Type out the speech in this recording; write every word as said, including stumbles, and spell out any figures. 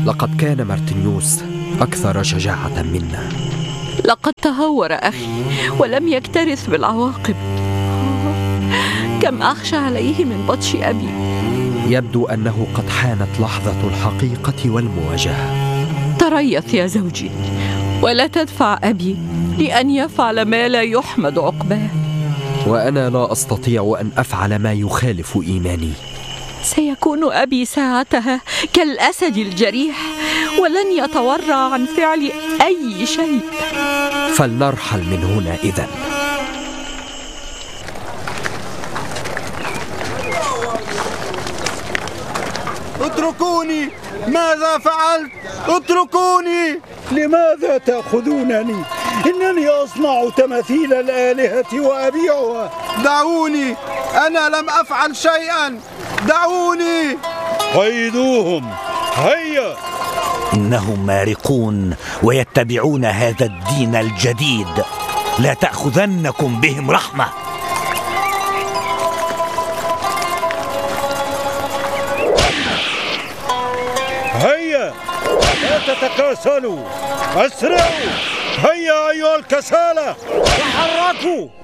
لقد كان مارتينيوس أكثر شجاعة منا. لقد تهور أخي ولم يكترث بالعواقب. كم أخشى عليه من بطش أبي. يبدو أنه قد حانت لحظة الحقيقة والمواجهة. تريث يا زوجي، ولا تدفع أبي لأن يفعل ما لا يحمد عقباه. وأنا لا أستطيع أن أفعل ما يخالف إيماني. سيكون أبي ساعتها كالأسد الجريح، ولن يتورع عن فعل أي شيء. فلنرحل من هنا إذن. اتركوني، ماذا فعلت؟ اتركوني. لماذا تأخذونني؟ إنني أصنع تماثيل الآلهة وأبيعها. دعوني، أنا لم أفعل شيئا، دعوني. قيدوهم، هيا. إنهم مارقون ويتبعون هذا الدين الجديد، لا تأخذنكم بهم رحمة. هيا، لا تتكاسلوا، أسرعوا. هيا أيها الكسالى، تحركوا.